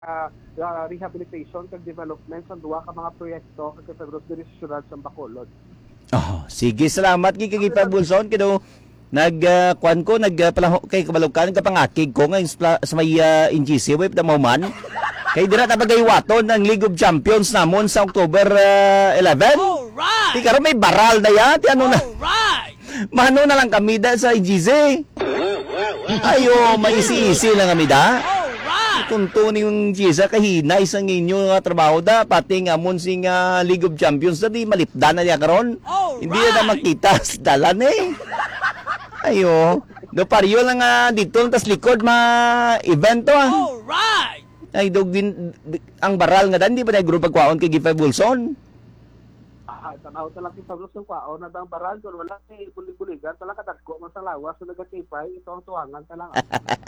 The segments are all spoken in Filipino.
rehabilitation kag development sa duwa ka mga proyekto kag Febros diri sa syudad sa Bacolod. Oh, sige, salamat kay Kagipag Wilson kido nagkuan ko nagpalaho kay kabalukan kapangakig ko nga sa may NGC web na man kay dira ta bagaywaton ang League of Champions namon sa October 11. Alright. Di karon may baral na ya, ti ano na. Alright. Mano na lang kami da sa NGC. Ayo, maisi-isi lang kami da. Tunto ni yung Giza kahinay sa inyo nga trabaho da pati nga amon sing League of Champions na di malipdan na niya karon. Hindi na makita sa dalan eh. Ayo, do pariyo lang dito tas likod event to Alright. Ay dog din ang baral nga dan di ba na grupo pagkwaon kay Gipay Wilson? Tanaw ta lang kay Pablo sa kwaon na dang baral kun wala kay bulig-buligan tala kadagko man sa lawas so nagakipay ito ang tuwangan ta lang.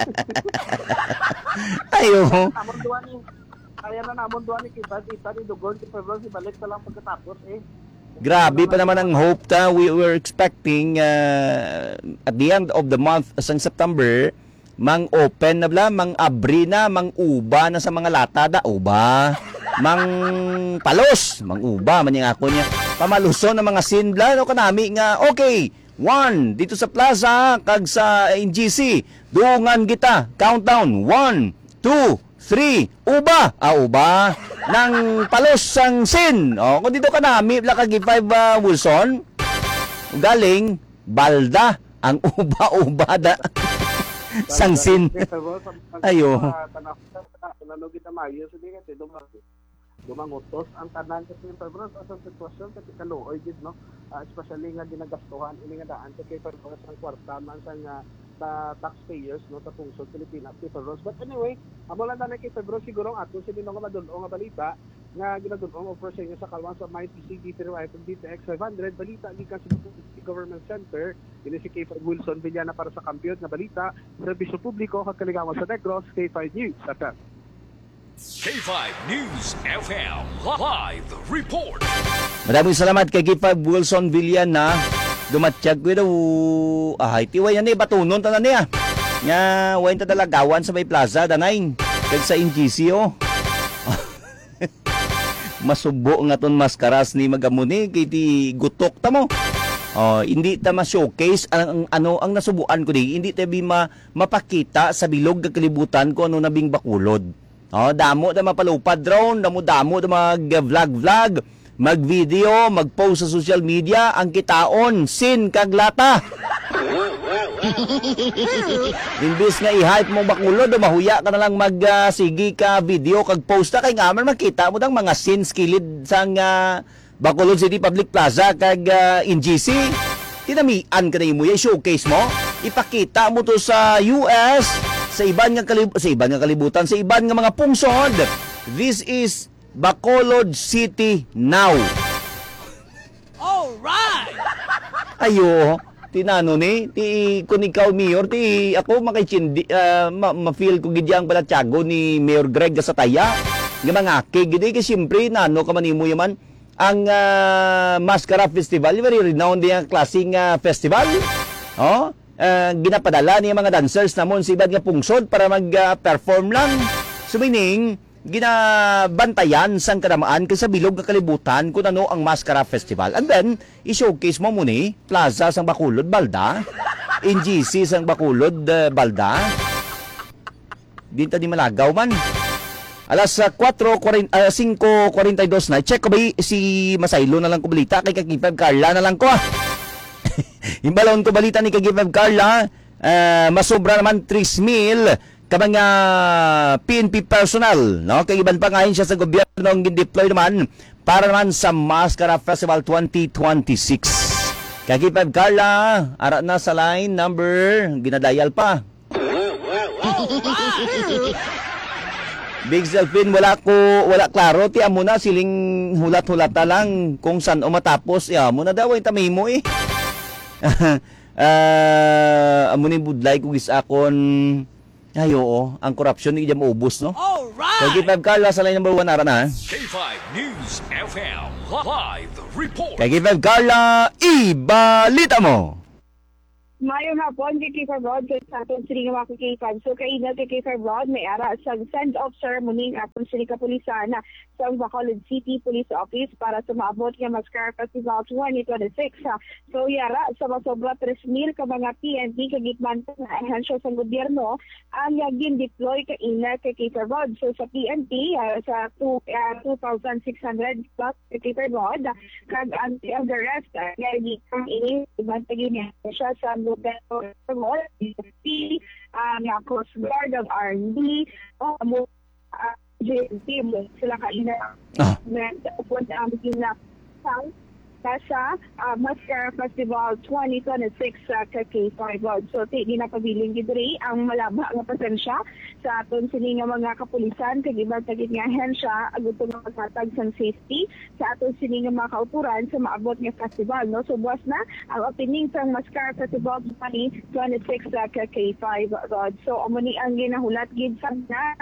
Ayo. Amon duwa ni kaya na namon duwa ni kita ni dugon kay Pablo si balik ta lang pagkatapos eh. Grabe pa naman ang hope ta. We were expecting at the end of the month sa September mang open na bla, mang abri na, mang uba na sa mga lata da, uba. Mang palos, mang uba man yung ako niya. Pamaluson ng mga sinbla no kanami nga okay. 1 dito sa plaza kag sa NGC. Dungan kita. Countdown. 1 2 3 uba. Uba ng palos sang sin. Kung dito kanami bla kag 5 Wilson. Galing balda ang uba-uba da. Sangsin. Ayo. Tanong kita mayo sa diha kasi dumangutos ang tanan kasi yung Febros sa sitwasyon kasi kaluoy gid no, especially nga ginagastuhan ini nga daan kay Febros ang kwarta man sa taxpayers no sa pungsod Pilipinas kay Febros. But anyway, amo lang na kay Febros siguro ato sino nga madul-o nga balita nga ginadul-o over sa inyo sa kalwan sa MyPCD pero ay DTX 500 balita gikan sa Government Center ini si K5 Wilson Villana para sa kampiyon nga balita serbisyo publiko kag kaligawan sa Negros K5 News FM. K5 News FM Live Report. Maraming salamat kay K5 Wilson Villana. Dumatsyag ko daw tiway yan batunon tanan niya. Nga wain ta dalagawan sa may plaza danay kag sa NGC masubo nga ton maskaras ni magamuni kay ti gutok ta mo. Hindi ta ma-showcase ang nasubuan ko di. Hindi ta mapakita sa bilog ng kalibutan ko ano nabing bakulod. Damo da mapalupad drone, damo da mag-vlog, mag-video, mag-post sa social media, ang kitaon, sin kag lata. Imbis nga i-hype mo bakulod, mahuya ka na lang sige ka video kag post ta kay ngaman makita mo dang mga sins kilid sang Bacolod City Public Plaza kag NGC. Tinamian ka na mo i-showcase mo, ipakita mo to sa US, sa iban nga kalibutan, sa iban nga mga pungsod. This is Bacolod City now. Alright. Ayo, tinano ni kung ikaw mayor ti ako makaichindi ma-feel ko gidyang balatyago ni Mayor Greg Gasataya nga mga kigidi kasi siyempre nano ka manimo yaman ang Mascara Festival, very renowned yung klaseng festival. Ginapadala niya mga dancers namon sa ibang nga pungsod para mag-perform lang. So meaning, ginabantayan sang kanamaan kasi sa bilog nga kalibutan kung ano ang Mascara Festival. And then, i-showcase mo muni, Plaza sang Bacolod, Balda, NGC sang Bacolod, Balda. Dinta di malagaw man. Alas 5:42 na. Check ko ba si Masaylo na lang ko balita kay Kagipag Carla na lang ko. Imbalon ko balita ni Kagipag Carla, masobra naman 3,000 ka mga PNP personnel, no? Kay iban pa ngayon siya sa gobyerno ang gin-deploy naman para naman sa Mascara Festival 2026. Kagipag Carla, ara na sa line number, ginadial pa. Big Selfin, wala klaro ti amo na siling hulat-hulat na lang kung saan matapos mo na daw ay tamay mo amo ni budlay kung isakon ayo ang korupsyon ni jam ubos no. Alright. Kay K5 Carla sa line number 1 ara na. K5 News FM Live Report. Kay K5 Carla, ibalita mo. Mayong hapon, kay Kifa Broad, kay Santos Sini nga mga K5. So, kay ina kay Kifa Broad, may ara sa send-off ceremony ng Apon Sini Kapulisan sa Bacolod City Police Office para sa maabot nga Mascara Festival 2026. So, yara sa masobra 3,000 ka mga PNP kagitman na ahensya sa gobyerno ang yagin deploy kay ina kay Kifa Broad. So, sa PNP, sa 2,600 plus kay Kifa Broad, kag ang the rest, yagin kang ini, ibang tagin niya siya sa Mall, nga Coast Guard of Army, JNT, sila kaina. Punta ang na sa Mascara Festival 2026 sa K5 Road. So, hindi na pabiling gidri ang malaba nga pasensya sa aton sini nga mga kapulisan kag ibang tagit nga ahensya aguto nga paghatag sa safety sa aton sini nga mga kauturan sa maabot nga festival. No? So, buwas na ang opening sa Mascara Festival 2026 sa K5 Road. So, amuni ang ginahulat gid sa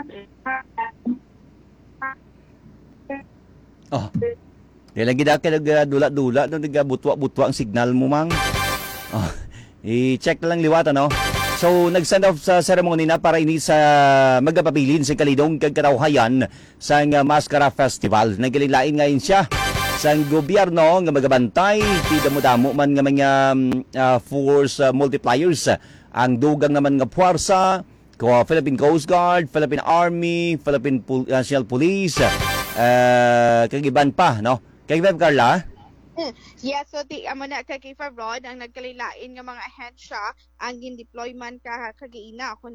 Di lagi ka nagdula-dula, nagbutwa-butwa ang signal mo, mang. I-check na lang liwata, no? So, nag-send off sa ceremony na para ini sa magapabilin sa kalidong kagkarawhayan sa Mascara Festival. Nagalilain ngayon siya sa gobyerno nga magabantay, damo-damo man nga mga force multipliers. Ang dugang naman nga puwersa, Philippine Coast Guard, Philippine Army, Philippine National Police, kagiban pa, no? Kagiban, Carla? Yeah, so di amo na kay Road ang nagkalilain nga mga ahensya ang gin-deployment kagiina kung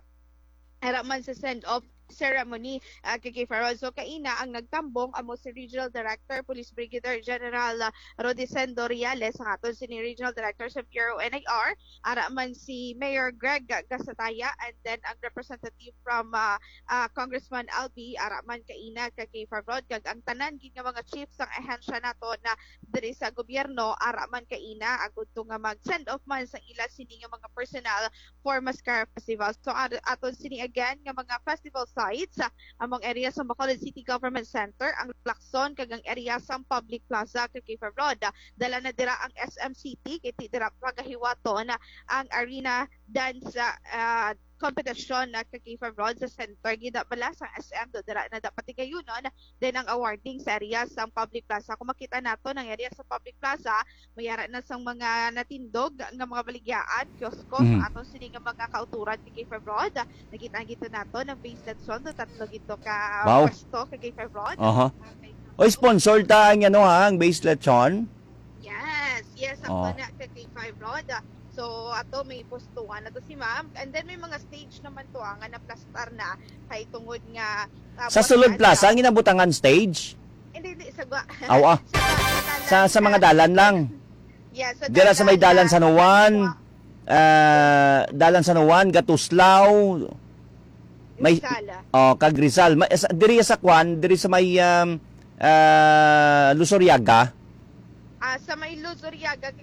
man sa send-off ceremony kay Road. So kaina ang nagtambong amo si Regional Director Police Brigadier General Rodicendo Riales ang aton si Regional Director sa Bureau NIR, ara man si Mayor Greg Gasataya, and then ang representative from Congressman Albi, ara man kaina kay Road kag ang tanan gid nga mga chiefs ang ahensya nato na diri sa gobyerno, ara man kaina agud to nga mag-send off man sa ila sini nga mga personnel for Mascara Festival. So aton sini again nga mga festival sites among area sa Bacolod City Government Center, ang Lacson kag ang area sa Public Plaza kay Road. Dala na dira ang SM City kay dira pagahiwaton ang arena dance competition na kay Road sa center gida bala sa SM do dira na dapat gayunon then ang awarding sa area sa Public Plaza. Kung makita nato ng area sa Public Plaza, mayara na sang mga natindog nga mga baligyaan, kiosko sa aton sini nga mga kauturan kay Road. Nakita gito nato ng Baselet Son do tatlo gito ka pwesto kay Road. Oy, sponsor ta ang ang Baselet Son? Yes, ako na kay Road. So, ato may postuhan na to si ma'am. And then may mga stage naman to nga na-plastar na kay tungod nga... sa sulod plaza, ang inabutangan stage? Hindi, sa sa mga dalan lang. Yeah, so dira sa may dalan San Juan, dalan San Juan, Gatuslaw, may kag Rizal. Diri sa Kwan, diri sa may Luzuriaga. Sa may Luzuriaga,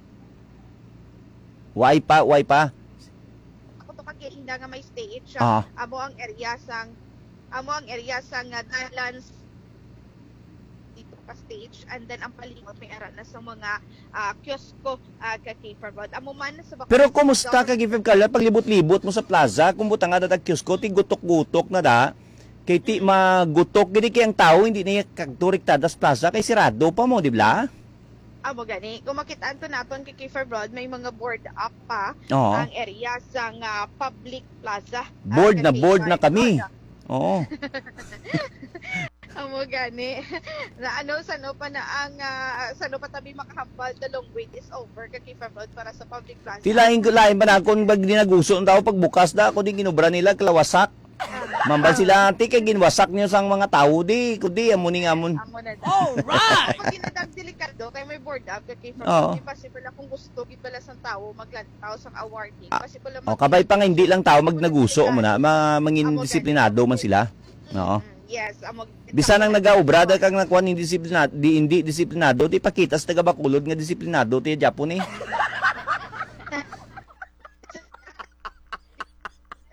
Why pa? ako to kagihina nga may stage amo ang area sang dalan dito pa stage, and then ang palingot may ara na sa mga kiosko kay Road. Amo man sa Bacolod. Pero kumusta ka gifem kala paglibot-libot mo sa plaza kung buta nga datag kiosko ti gutok-gutok na da kay ti magutok gidi kay ang tao hindi na kagturik tadas plaza kay sirado pa mo, di ba? Amo gani, kung makitaan to naton kay Road, may mga board up pa ang area sang Public Plaza. Board na kami. Oo. Amo gani. Na sano pa tabi makahambal, the long wait is over kay Road para sa Public Plaza. Tilain ba na kung pag dinaguso ang tao pagbukas da ako din ginubra nila kalawasak. Mambal sila ati kay ginwasak niyo sang mga tao di kundi amon. Alright. Pag ginadang delikado kay may board up kay Road, possible kung gusto gid bala sang tao maglantaw sang awarding. Possible kabay pa nga hindi lang tao magnaguso mo na mangin disiplinado man sila. Oo. Yes, bisan ang nagaubrada kang nakuan hindi disiplinado, di pakita sa taga Bacolod nga disiplinado ti Japon eh.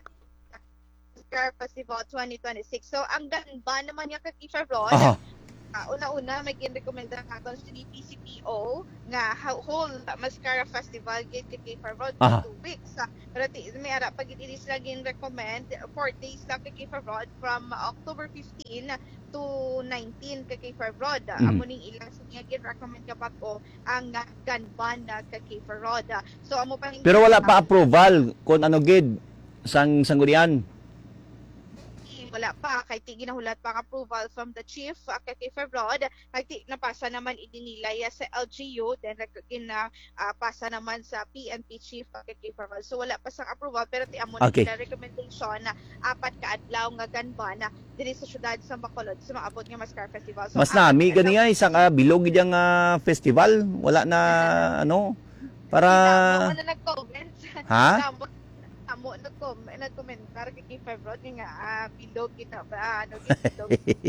Festival 2026. So, ang ganda naman niya kay Road. una-una may ginrekomenda katon sa PCPO nga whole Mascara Festival gid kay Road Aha. 2 weeks. Pero may ara pag it is lang recommend 4 days lang kay Road from October 15 to 19 kay Road. Amo ning ilang sa gin-recommend ka bag-o ang gun ban na kay Road. So amo pa Pero wala pa approval kung ano gid sang sanggunian. Wala pa kay ti ginahulat pa ang approval from the chief kay Road. Kay napasa naman idinilay sa LGU, then pasa naman sa PNP chief kay Road. So wala pa sang approval pero ti amo Okay. na recommendation na 4 ka adlaw nga ganba na diri sa syudad sa Bacolod sa maabot nga Mascara Festival. So Mas nami gani ay isang bilog gid ang festival. Wala na ano para Amo na nag-comment. Ha? Amo nag-komentar kay Road nga bilog kita ba ano bilog.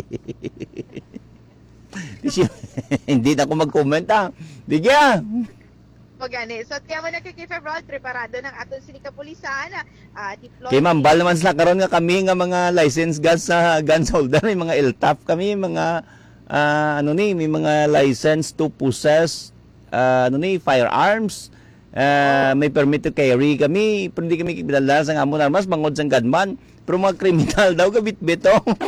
Hindi na ako mag-comment Bigya. O gani. So kaya mo na kay Road preparado ng aton sini kapulisan deploy. Kay mambal naman sila karon nga kami nga mga licensed guns holder, may mga LTAF kami, mga may mga license to possess firearms. May permit to carry kami, pero hindi kami kibidala sa amon armas bangod sang gunman. Pero mga kriminal daw kabit-bito.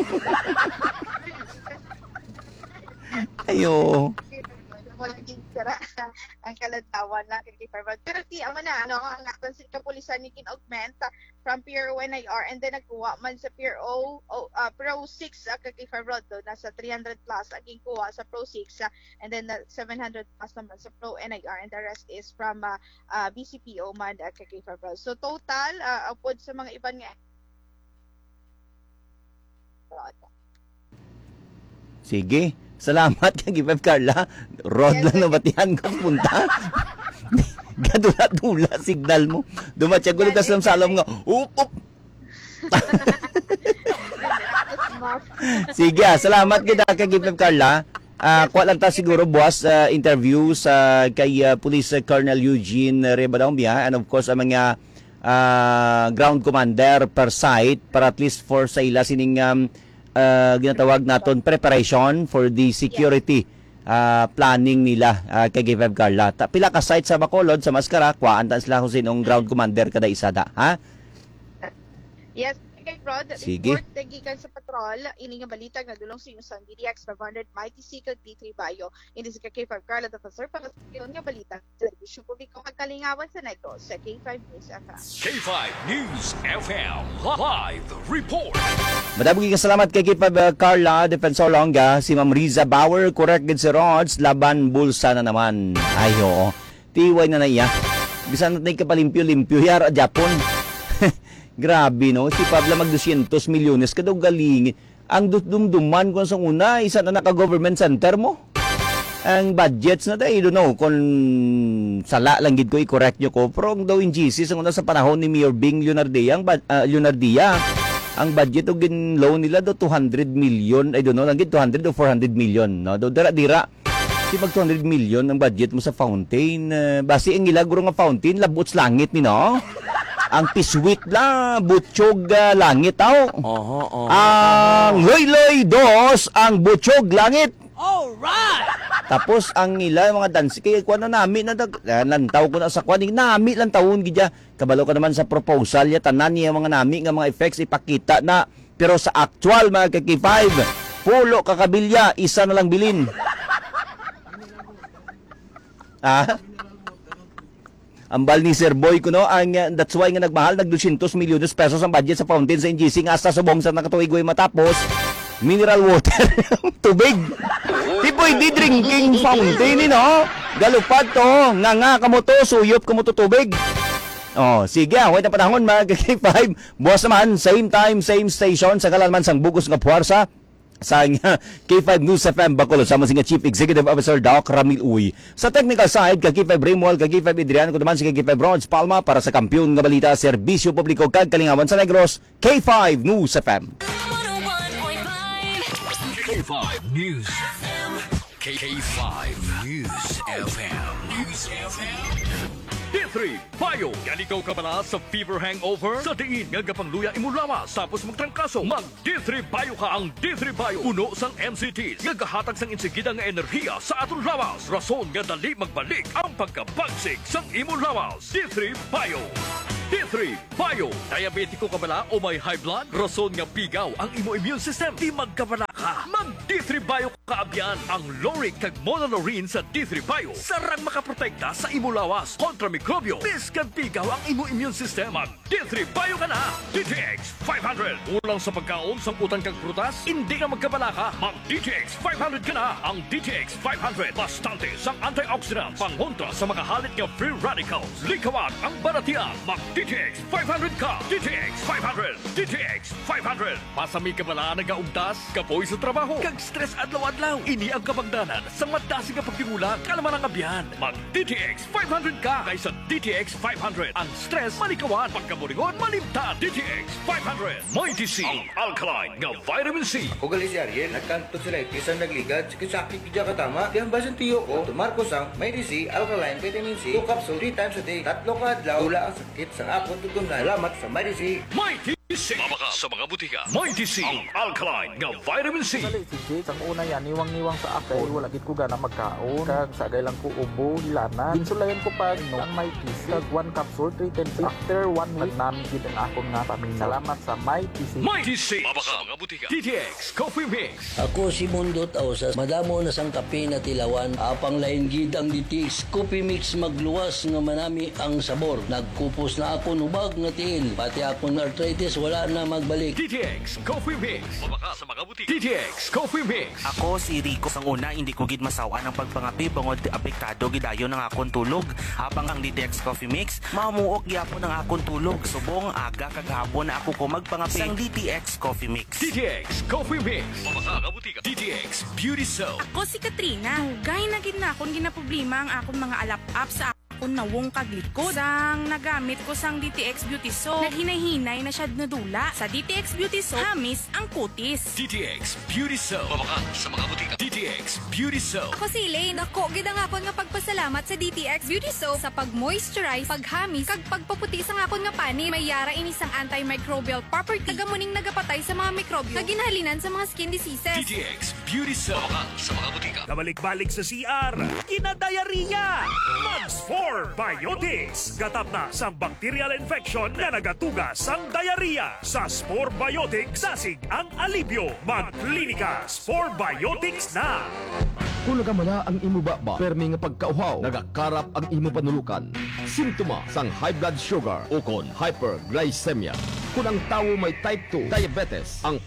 Ayo. Walang sira ang kalantawan na kay Road. Pero ti amo na ang aton sini kapulisan ni kin-augment from PRO NIR and then nagkuha man sa PRO Pro 6 kay Road do nasa 300 plus ang kuha sa Pro 6 and then 700 plus naman sa Pro NIR and the rest is from BCPO man kay Road. So total upod sa mga iban nga Sige. Salamat kay Gipep Carla. Road lang na batihan ko punta. Gadula-dula signal mo. Dumatya gulo ka sa salom nga. Up. Sige, salamat kita kay Gipep Carla. Kuha lang ta siguro buwas interview sa kay Police Colonel Eugene Rebadaumbia and of course ang mga ground commander per site para at least for sa ila sining ginatawag naton preparation for the security planning nila kay Gipep Carla. Pila ka site sa Bacolod sa Mascara, kuhaan ta sila kung sinong ground commander kada isa da, ha? Yes, kay Rod, Sige. report gikan sa patrol, ini nga balita nga dulong sa inyong DDX 500 Mighty Seagull P3 Bayo. Ini si K5 Carla at sir para sa nga balita sa servisyo publiko magkalingawan sa Negros sa K5 News FM. K5 News FM Live Report. Madaming salamat kay Gipep Carla, Defensor Longa, si Ma'am Riza Bauer, correct gid si Rods, laban bulsa na naman. Ayo, tiway na iya. Bisan natin kapalimpyo-limpyo yara Japon. Grabe no, si Pablo mag 200 milyones kada galing. Ang dumduman kung sa una, isa na naka-government center mo. Ang budgets na tayo, I don't know, kung sala lang gid ko, i-correct nyo ko. Pero ang daw in GC, sa una sa panahon ni Mayor Bing Leonardia, ang budget o gin-loan nila do 200 million, I don't know, lang gid 200 o 400 million. No? Do dira-dira, si mag 200 million ang budget mo sa fountain. Basi ang ilaguro nga fountain, labuts langit ni no? Ang piswit la, butsyog langit tao. Ang loy-loy dos, ang butsyog langit. Alright! Tapos ang ila mga dansi kay kuan na nami na lantaw ko na sa kuan nami lang tawon gidya. Kabalo ka naman sa proposal ya tanan niya mga nami nga mga effects ipakita na pero sa actual mga kaki 5 pulo kakabilya isa na lang bilin. Ambal ni Sir Boy ko no, that's why nga nagmahal, nag 200 milyones pesos ang budget sa fountain sa NGC nga hasta subong sa nakatuig way matapos, mineral water, tubig. Di pwede drinking fountain no? Galupad to, nga kamo to, suyop kamo to tubig. Oh, sige, wait na panahon mga K5. Buwas naman, same time, same station, sa kalalman sang bugos nga puwersa. Sa K5 News FM Bacolod sama si Chief Executive Officer Doc Ramil Uy. Sa technical side, K5 Raymol, K5 Adriano, ko naman si K5 Rods Palma para sa kampiyon nga balita, serbisyo publiko kag kalingawan sa Negros, K5 News FM. K5 News FM. K5 News FM. News FM. D3 Bio. Galigaw ka bala sa fever hangover? Sa diin nga gapangluya imo lawas tapos magtrangkaso. Mag D3 Bio ka. Ang D3 Bio puno sang MCTs nga gahatag sang insigida nga enerhiya sa aton lawas. Rason nga dali magbalik ang pagkabagsik sang imo lawas. D3 Bio. D3 Bio. Diabetiko ka bala o may high blood? Rason nga pigaw ang imo immune system. Di magkabala ka. Mag D3 Bio kaabyan. Ang Loric kag Monolorine sa D3 Bio. Sarang makaprotekta sa imo lawas kontra mikrobyo. Biskan pigaw ang imo immune system. Mag D3 Bio ka na. DTX 500. Ulang sa pagkaon sang utang kag prutas? Hindi ka magkabala ka. Mag DTX 500 ka na. Ang DTX 500 bastante sang antioxidants. Pangontra sa mga halit nga free radicals. Likawan ang baratian. Mag DTX 500 ka. DTX 500. DTX 500. Pasami ka bala nagaugtas? Kapoy sa trabaho. Kag stress adlaw-adlaw. Ini ang kabangdanan sa madasi nga pagtimula kalaman ang abyan. Mag DTX 500 ka kaysa DTX 500. Ang stress malikawan. Pagkaburingon malimta. DTX 500. May DC. Ang alkaline nga vitamin C. Ako gali si Ariel, nagkanto sila isang nagligad, sakit kidya katama, kaya basan tiyo ko, tumarko sang may DC, alkaline, vitamin C, 2 capsule, 3 times a day, 3 ka adlaw, wala ang sakit sa akong tutunan. Salamat sa may DC. May DC. Mabaka sa mga butika. May DC. Ang alkaline nga vitamin C. Dali si Jake, ang una yan, niwang-niwang sa ako, wala gid ko gana magkaon, kag sagay lang ko ubo, hilanan. Insulayan ko pa, no, ang may PC, kag 1 capsule, 3 times. After 1 week, namin gid ang akong nga paminaw. Salamat sa may PC. May DC. Mabaka sa mga butika. DTX Coffee Mix. Ako si Mundot Ausas, madamo na sang kape na tilawan, apang lain gid ang DTX Coffee Mix magluwas nga manami ang sabor. Nagkupos na ako nubag nga tiil, pati ako na arthritis wala na magbalik. DTX Coffee Mix. Mabaka sa mga butika. DTX Coffee Mix. Ako si Rico. Sang una, hindi ko gid masawa ng pagpangapi bangod apektado gidayon ng akong tulog. Habang ang DTX Coffee Mix, mamuok gyapon ang akong tulog. Subong aga kagahapon na ako ko magpangapi sang DTX Coffee Mix. DTX Coffee Mix. Mabaka sa butika. DTX Beauty Soap. Ako si Katrina. Hugay na gid na akong ginaproblema ang akong mga alap-up sa akong nawong kaglikod. Sang nagamit ko sang DTX Beauty Soap, naghinay-hinay na siya nadula. Sa DTX Beauty Soap, hamis ang kutis. DTX Beauty Soap. Mabaka sa mga butika. DTX Beauty Soap. Ako si Elaine. Ako, gid ang akon nga pagpasalamat sa DTX Beauty Soap sa pag-moisturize, paghamis, kag pagpaputi sa akon nga pani. May yara ini sang antimicrobial property. Tagamuning nagapatay sa mga mikrobyo na ginhalinan sa mga skin diseases. DTX Beauty Soap. Mabaka sa mga butika. Kabalik-balik sa CR, kinadayariya. Mags 4 Biotics. Gatap na sang bacterial infection na nagatugas sang diarrhea. Sa Spore Biotics, sasig ang alibyo. Magklinika, Spore Biotics na. Kung nagamana ang imo baba, permi nga pagkauhaw, nagakarap ang imo panulukan. Simptoma sang high blood sugar o kon hyperglycemia. Kung ang tawo may type 2 diabetes, ang